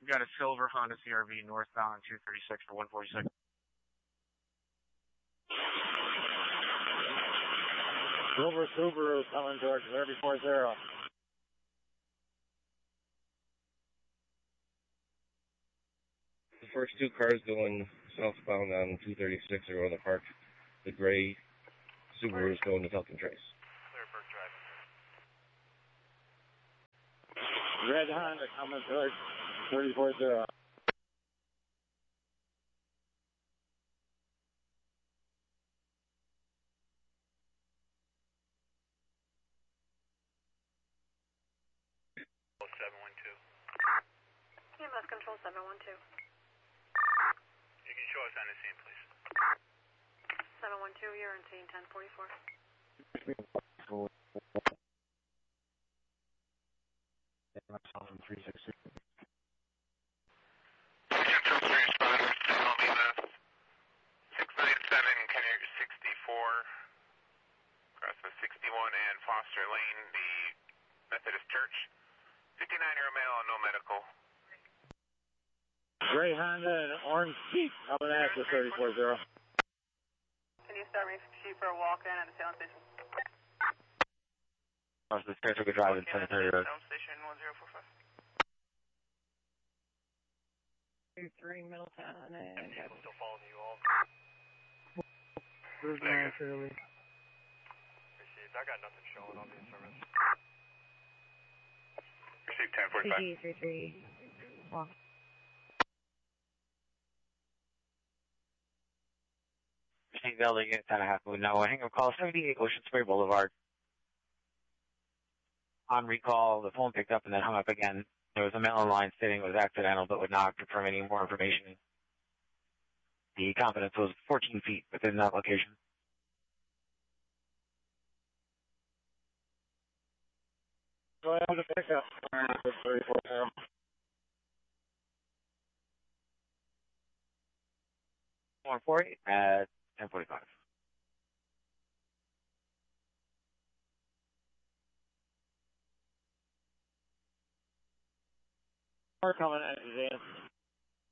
got a silver Honda CRV northbound 236 for 146. Silver Subaru coming towards 3040. The first two cars going southbound on 236 are going to park. The gray Subaru is going to Falcon Trace. Clear for driving. Red Honda coming towards 3040. EMS control 712. You can show us on the scene, please. 712, you're in scene 1044. Central 3 responders, tell me the 697 Kenner 64, across the 61 and Foster Lane, the Methodist Church. 59-year-old male, no medical. Gray Honda and orange Jeep coming after 3040. Can you start me sheet for a walk-in at the sailing station? The Saratoga Drive in Cemetery Road. Station 1045. 3 Middletown and... Still following you all. Where's my Shirley? Received. I got nothing showing on the service. Received 1045. CG33. Walk. Received Delta Unit 10.5 moving now. Hang up call 78 Ocean Spray Boulevard. On recall, the phone picked up and then hung up again. There was a mail-in line stating it was accidental but would not confirm any more information. The confidence was 14 feet within that location. Go ahead to pick up 3040. One 48 at 10:45. Car coming at you, Dan.